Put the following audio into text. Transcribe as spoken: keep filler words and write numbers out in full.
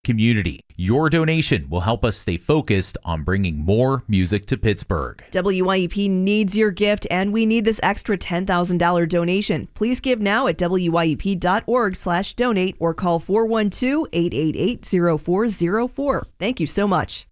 community. Your donation will help us stay focused on bringing more music to Pittsburgh. W Y E P needs your gift, and we need this extra ten thousand dollars donation. Please give now at W Y E P dot org slash donate or call four one two, eight eight eight, zero four zero four. Thank you so much.